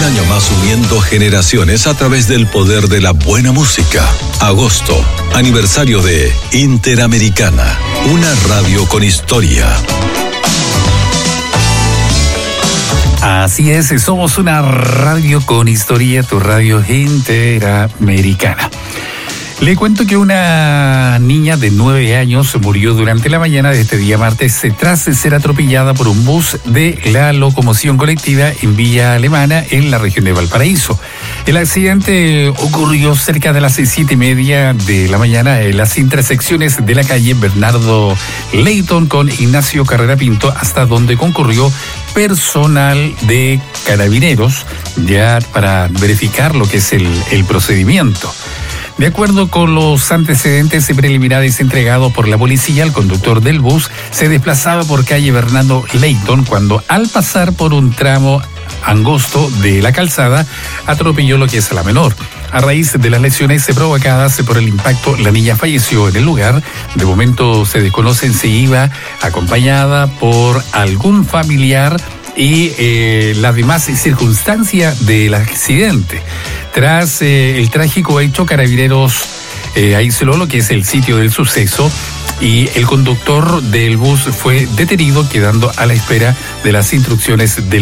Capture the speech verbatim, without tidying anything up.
Un año más uniendo generaciones a través del poder de la buena música. Agosto, aniversario de Interamericana, una radio con historia. Así es, somos una radio con historia, tu radio interamericana. Le cuento que una niña de nueve años murió durante la mañana de este día martes tras ser atropellada por un bus de la locomoción colectiva en Villa Alemana, en la región de Valparaíso. El accidente ocurrió cerca de las siete y media de la mañana en las intersecciones de la calle Bernardo Leyton con Ignacio Carrera Pinto, hasta donde concurrió personal de Carabineros ya para verificar lo que es el, el procedimiento. De acuerdo con los antecedentes preliminares entregados por la policía, el conductor del bus se desplazaba por calle Bernardo Leyton cuando, al pasar por un tramo angosto de la calzada, atropelló lo que es a la menor. A raíz de las lesiones provocadas por el impacto, la niña falleció en el lugar. De momento se desconocen si iba acompañada por algún familiar y eh, las demás circunstancias del accidente. Tras eh, el trágico hecho, Carabineros eh, aisló lo que es el sitio del suceso y el conductor del bus fue detenido, quedando a la espera de las instrucciones del